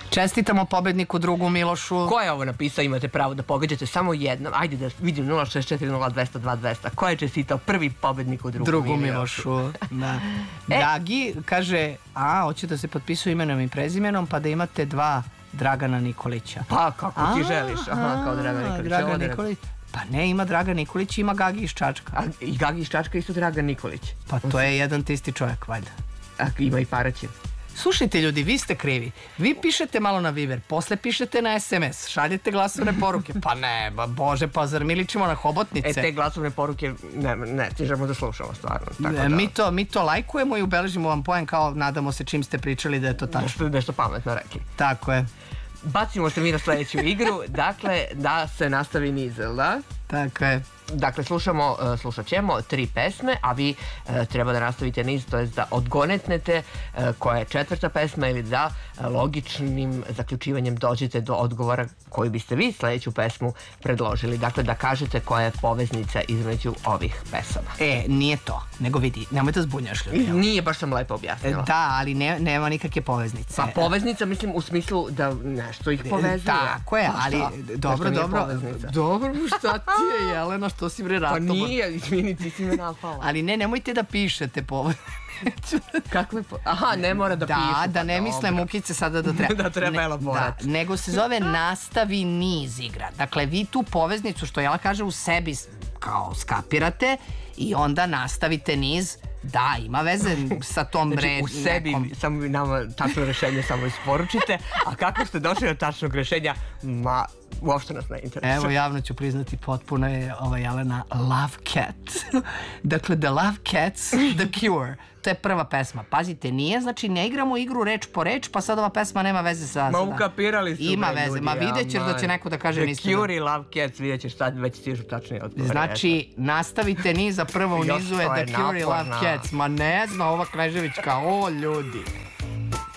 Čestitamo pobedniku drugu Milošu. Ko je ovo napisao? Imate pravo da pogađate samo jednom. Ajde da vidim 06402002200. Ko je čestitao prvi pobedniku drugu Milošu? Da. Dagi kaže, hoće da se potpisuje imenom i prezimenom pa da imate dva Dragana Nikolića. Pa kako ti želiš? Kao Dragan Nikolić. Pa ne, ima Dragan Nikolić, ima Gagi iz Čačka. I Gagi iz Čačka isto Dragan Nikolić. Pa to je jedan te isti čovjek, valjda. Ima i Paraćin. Slušajte ljudi, vi ste krivi. Vi pišete malo na Viber, posle pišete na SMS, šaljete glasovne poruke. Pa ne, bože, pa zar mi ličimo na hobotnice? Te glasovne poruke ne stižemo da slušamo stvarno. Mi to lajkujemo i ubeležimo vam poen kao nadamo se čim ste pričali da je to tačno. Nešto pametno rekli. Tako je. Bacimo se mi na sledeću igru, dakle da se nastavi niz, da? Tako je. Dakle, slušat ćemo 3 pesme, a vi treba da nastavite niz, to je da odgonetnete koja je 4. pesma ili da logičnim zaključivanjem dođete do odgovora koji biste vi sledeću pesmu predložili. Dakle, da kažete koja je poveznica između ovih pesama. Nije to, nego vidi, nemoj da zbunjaš ljudi. Nije, baš sam lepo objasnila. Da, ali nema nikakve poveznice. Pa poveznica, mislim, u smislu da nešto ih povezuje. Tako je, ali dobro. Dobro, šta ti je, Jelena, što si bre ratoma? Pa nije, izvini, ti si me napala. Ali nemojte da pišete poveznice. Ne mora da pišu. Da ne misle mukice sada da treba. Da treba elaborat. Nego se zove nastavi niz igra. Dakle, vi tu poveznicu, što Jela kaže, u sebi kao skapirate i onda nastavite niz. Da, ima veze sa tom u sebi, samo nama tačno rešenje samo isporučite, a kako ste došli do tačnog rešenja, uopšte nas ne interesuje. Evo, javno ću priznati, potpuno je Jelena Love Cat. Dakle, The Love Cats, The Cure. To je prva pesma. Pazite, nije, znači ne igramo igru reč po reč, pa sad ova pesma nema veze sa... ukapirali su. Ima veze, vidjet ćeš da će neko da kaže The Cure i Love Cats, vidjet ćeš sad, već stižu tačnije odgovore. Znači, nastavite niza, prvo u nizu je The Cure i Love Cats. Ma ne zna ova Kneževićka, ljudi.